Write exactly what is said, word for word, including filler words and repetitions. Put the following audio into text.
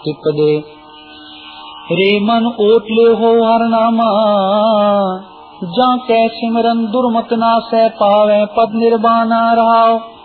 टिपदे। रे मन ओट ले हो हर नामा, जा कै सिमरन दुर्मत ना सह पावे पद निर्वाणा रहाओ।